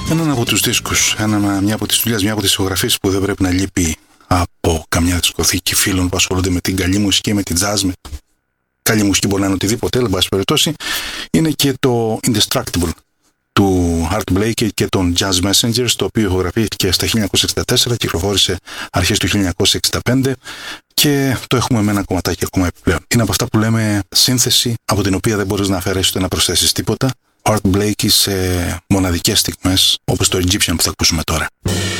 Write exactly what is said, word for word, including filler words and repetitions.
Έναν από τους δίσκους, ένα, μια από τις δουλειές, μια από τις ηχογραφίες που δεν πρέπει να λείπει από καμιά δισκοθήκη φίλων που ασχολούνται με την καλή μουσική, με την jazz, με καλή μουσική μπορεί να είναι οτιδήποτε, αλλά εν πάση περιπτώσει, είναι και το Indestructible του Art Blakey και των Jazz Messengers, το οποίο ηχογραφήθηκε στα χίλια εννιακόσια εξήντα τέσσερα, κυκλοφόρησε αρχές του χίλια εννιακόσια εξήντα πέντε και το έχουμε με ένα κομματάκι ακόμα επιπλέον. Είναι από αυτά που λέμε σύνθεση από την οποία δεν μπορείς να αφαιρέσεις ούτε να προσθέσεις τίποτα. Art Blakey σε μοναδικές στιγμές, όπως το Egyptian που θα ακούσουμε τώρα.